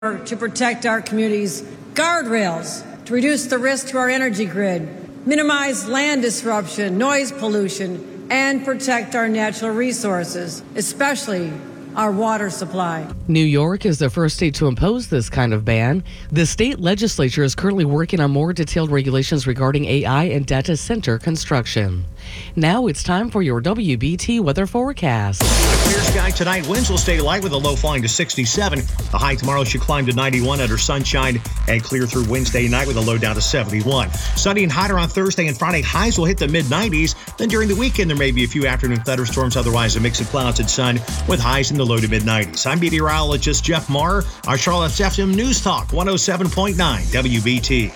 to protect our communities, guardrails to reduce the risk to our energy grid, minimize land disruption, noise pollution, and protect our natural resources, especially our water supply. New York is the first state to impose this kind of ban. The state legislature is currently working on more detailed regulations regarding AI and data center construction. Now it's time for your WBT weather forecast. Clear sky tonight. Winds will stay light with a low falling to 67. The high tomorrow should climb to 91 under sunshine and clear through Wednesday night with a low down to 71. Sunny and hotter on Thursday and Friday. Highs will hit the mid-90s. Then during the weekend, there may be a few afternoon thunderstorms. Otherwise, a mix of clouds and sun with highs in the low to mid-90s. I'm meteorologist Jeff Marr. Our Charlotte's FM News Talk 107.9 WBT.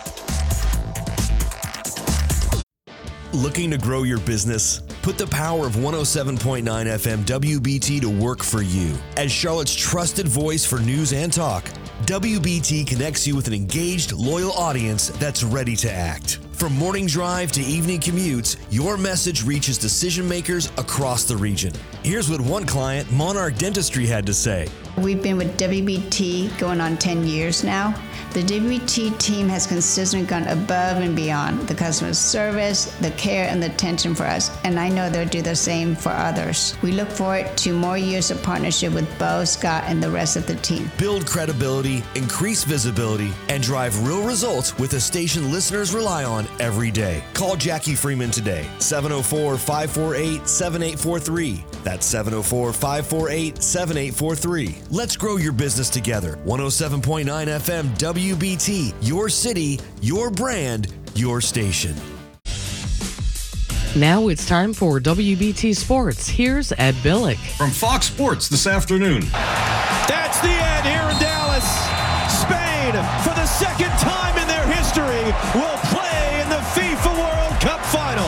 Looking to grow your business? Put the power of 107.9 FM WBT to work for you. As Charlotte's trusted voice for news and talk, WBT connects you with an engaged, loyal audience that's ready to act. From morning drive to evening commutes, your message reaches decision makers across the region. Here's what one client, Monarch Dentistry, had to say. We've been with WBT going on 10 years now. The WBT team has consistently gone above and beyond the customer service, the care, and the attention for us, and I know they'll do the same for others. We look forward to more years of partnership with Bo, Scott, and the rest of the team. Build credibility, increase visibility, and drive real results with a station listeners rely on every day. Call Jackie Freeman today, 704-548-7843. That's 704-548-7843. Let's grow your business together. 107.9 FM WBT, your city, your brand, your station. Now it's time for WBT Sports. Here's Ed Billick. From Fox Sports this afternoon. That's the end here in Dallas. Spain, for the second time in their history, will play in the FIFA World Cup final.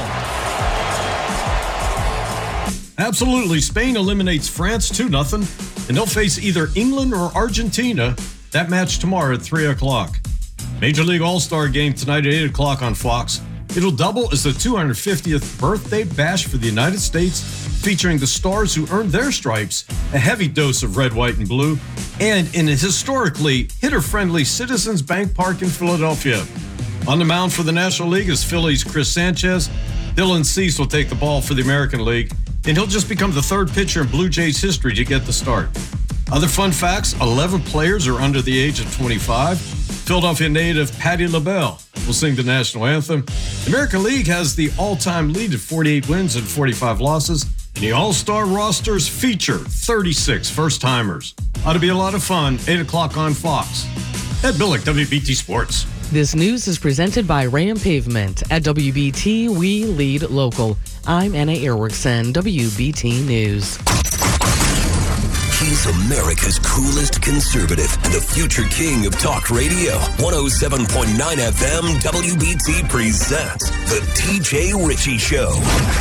Absolutely. Spain eliminates France 2-0, and they'll face either England or Argentina. That match tomorrow at 3 o'clock. Major League All-Star game tonight at 8 o'clock on Fox. It'll double as the 250th birthday bash for the United States, featuring the stars who earned their stripes, a heavy dose of red, white, and blue, and in a historically hitter-friendly Citizens Bank Park in Philadelphia. On the mound for the National League is Phillies' Chris Sanchez. Dylan Cease will take the ball for the American League, and he'll just become the third pitcher in Blue Jays history to get the start. Other fun facts, 11 players are under the age of 25. Philadelphia native Patti LaBelle will sing the national anthem. The American League has the all-time lead at 48 wins and 45 losses. And the All-Star rosters feature 36 first-timers. Ought to be a lot of fun, 8 o'clock on Fox. Ed Billick, WBT Sports. This news is presented by Ram Pavement. At WBT, we lead local. I'm Anna Erickson, WBT News. He's America's coolest conservative and the future king of talk radio. 107.9 FM WBT presents The TJ Ritchie Show.